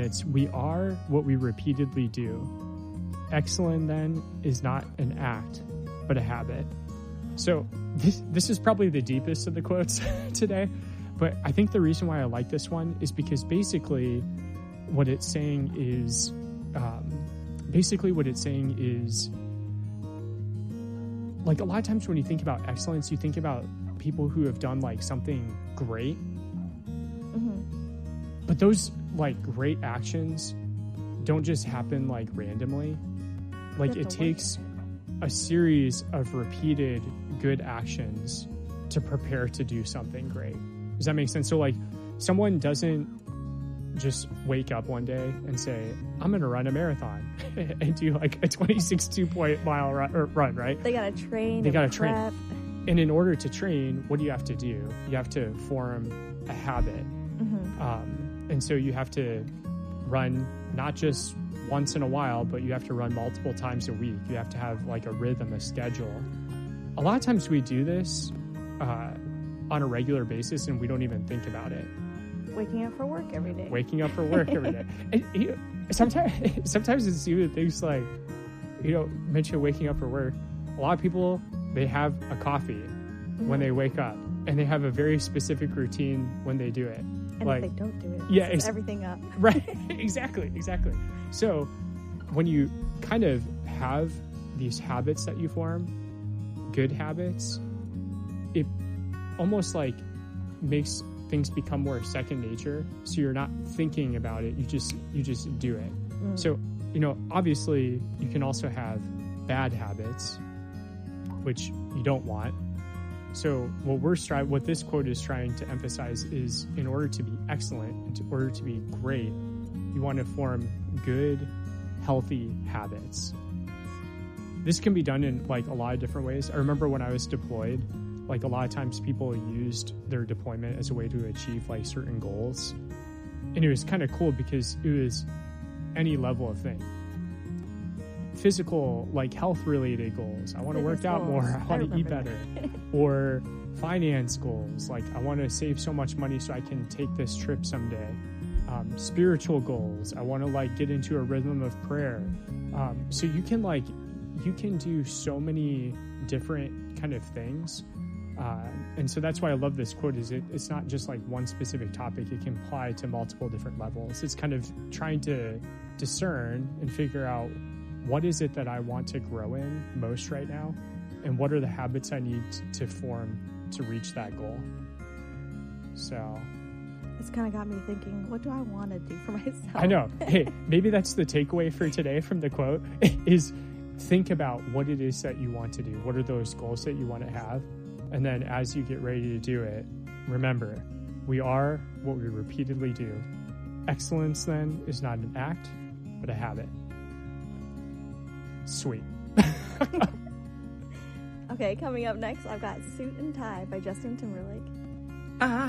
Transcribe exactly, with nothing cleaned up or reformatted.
it's, we are what we repeatedly do. Excellent, then, is not an act, but a habit. So this, this is probably the deepest of the quotes today, but I think the reason why I like this one is because basically what it's saying is, um, basically what it's saying is, like, a lot of times when you think about excellence, you think about people who have done, like, something great. Mm-hmm. But those, like, great actions don't just happen, like, randomly. Like, it takes a series of repeated good actions to prepare to do something great. Does that make sense? So, like, someone doesn't just wake up one day and say, I'm going to run a marathon and do, like, a twenty-six two-point mile run, or run, right? They got to train. They got to prep. train. And in order to train, what do you have to do? You have to form a habit. Mm-hmm. Um, and so you have to run not just once in a while, but you have to run multiple times a week. You have to have, like, a rhythm, a schedule. A lot of times we do this uh, on a regular basis and we don't even think about it. Waking up for work every day. Waking up for work every day. And, you know, sometimes, sometimes it's even things like, you know, mention waking up for work. A lot of people, they have a coffee mm-hmm. when they wake up, and they have a very specific routine when they do it. And like, if they don't do it, yeah, it's ex- everything up. Right. Exactly. Exactly. So when you kind of have these habits that you form, good habits, it almost like makes things become more second nature. So you're not thinking about it. You just, you just do it. Mm. So, you know, obviously you can also have bad habits, which you don't want. So what we're striving, what this quote is trying to emphasize is, in order to be excellent, in order to be great, you want to form good, healthy habits. This can be done in, like, a lot of different ways. I remember when I was deployed, like, a lot of times people used their deployment as a way to achieve, like, certain goals. And it was kind of cool because it was any level of thing. Physical, like, health-related goals. I want to work out more. I want to eat better. Or finance goals. Like, I want to save so much money so I can take this trip someday. Um, spiritual goals. I want to, like, get into a rhythm of prayer. Um, so you can, like, you can do so many different kind of things. Uh, and so that's why I love this quote, is it, it's not just like one specific topic. It can apply to multiple different levels. It's kind of trying to discern and figure out, what is it that I want to grow in most right now? And what are the habits I need to form to reach that goal? So it's kind of got me thinking, what do I want to do for myself? I know. Hey, maybe that's the takeaway for today from the quote, is think about what it is that you want to do. What are those goals that you want to have? And then as you get ready to do it, remember, we are what we repeatedly do. Excellence, then, is not an act, but a habit. Sweet. Okay, coming up next, I've got Suit and Tie by Justin Timberlake. Uh-huh.